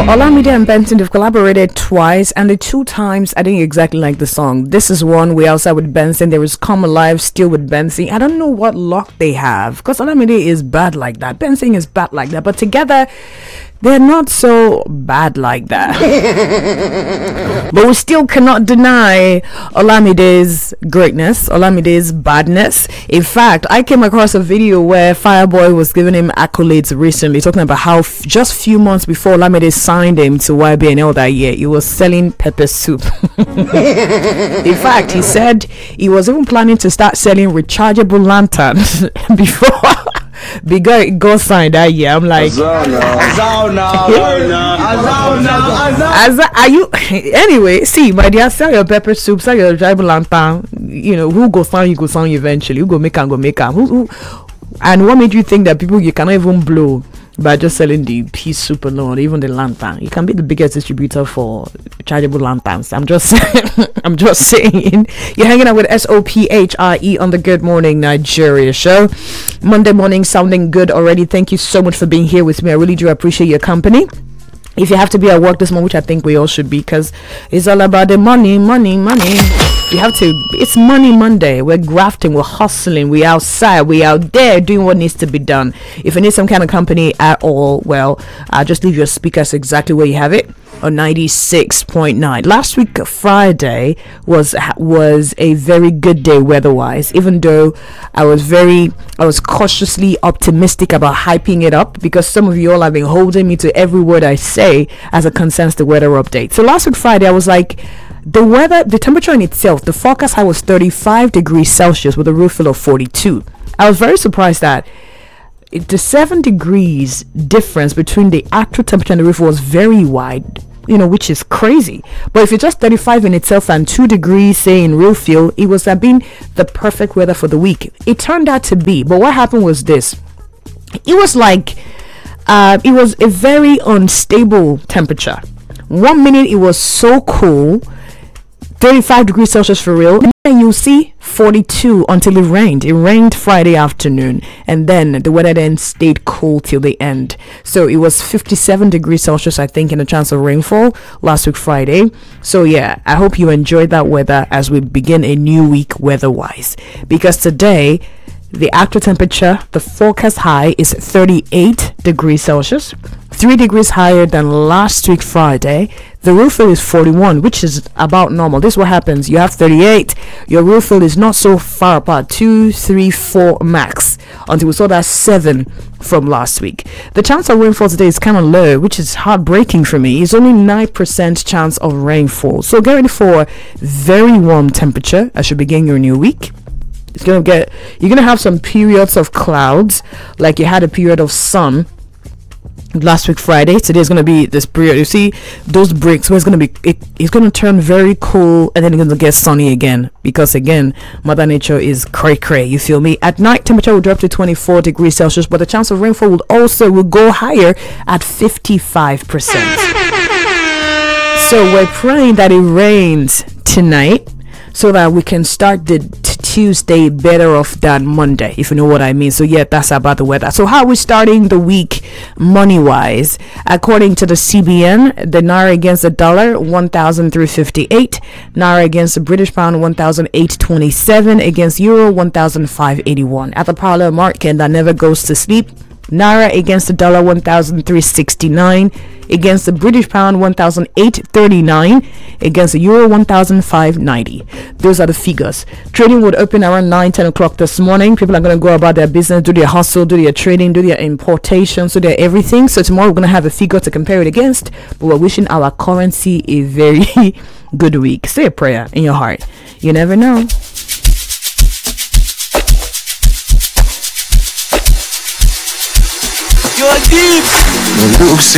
Olamide and Benson, they've collaborated twice, and the two times I didn't exactly like the song. This is one way outside with Benson. There is Come Alive still with Benson. I don't know what luck they have, because Olamide is bad like that. Benson is bad like that. But together, they're not so bad like that. But we still cannot deny Olamide's greatness, Olamide's badness. In fact, I came across a video where Fireboy was giving him accolades recently, talking about how just few months before Olamide signed him to YBNL that year, he was selling pepper soup. In fact, he said he was even planning to start selling rechargeable lanterns before it got signed that year. I'm like, are you anyway? See, my dear, sell your pepper soup, sell your rechargeable lantern. You know who go sign you eventually. Who go make them. Who? And what made you think that people you cannot even blow by just selling the pea soup alone, even the lantern? You can be the biggest distributor for chargeable lanterns. I'm just saying. You're hanging out with SOPHRE on the Good Morning Nigeria show. Monday morning sounding good already. Thank you so much for being here with me. I really do appreciate your company. If you have to be at work this morning, which I think we all should be, because it's all about the money. You have to. It's Money Monday. We're grafting, we're hustling, we're outside, we're out there doing what needs to be done. If you need some kind of company at all, well, just leave your speakers exactly where you have it on 96.9. Last week Friday was a very good day weather-wise, even though I was cautiously optimistic about hyping it up, because some of you all have been holding me to every word I say as it concerns the weather update. So last week Friday I was like, the temperature in itself, the forecast high was 35 degrees Celsius with a roof fill of 42. I was very surprised that the 7 degrees difference between the actual temperature and the roof was very wide, which is crazy. But if it's just 35 in itself and 2 degrees, say, in real feel, it was been the perfect weather for the week. It turned out to be. But what happened was this. It was like, it was a very unstable temperature. 1 minute it was so cool, 35 degrees Celsius for real, and then you see 42 until it rained. It rained Friday afternoon, and then the weather then stayed cool till the end. So it was 57 degrees Celsius, I think, in a chance of rainfall last week Friday. So yeah, I hope you enjoyed that weather as we begin a new week weather-wise, because today the actual temperature, the forecast high, is 38 degrees Celsius, 3 degrees higher than last week Friday. The roof fill is 41, which is about normal. This is what happens. You have 38, your roof fill is not so far apart, 2, 3, 4 max, until we saw that 7 from last week. The chance of rainfall today is kind of low, which is heartbreaking for me. It's only 9% chance of rainfall. So get ready for very warm temperature as you begin your new week. You're gonna have some periods of clouds, like you had a period of sun last week Friday. Today is gonna be this period. You see those breaks where it's gonna turn very cool, and then it's gonna get sunny again, because again, Mother Nature is cray. You feel me? At night, temperature will drop to 24 degrees Celsius, but the chance of rainfall will go higher at 55%. So we're praying that it rains tonight, so that we can start the Tuesday better off than Monday, if you know what I mean. So yeah, that's about the weather. So how are we starting the week money wise? According to the CBN, the Naira against the dollar 1,358, Naira against the British pound 1,827, against Euro 1,581. At the parallel market that never goes to sleep, Naira against the dollar 1,369, against the British pound 1,839, against the Euro 1,590. Those are the figures. Trading would open around 9-10 o'clock this morning. People are going to go about their business, do their hustle, do their trading, do their importations, do their everything. So tomorrow we're going to have a figure to compare it against, but we're wishing our currency a very good week. Say a prayer in your heart. You never know. You're deep.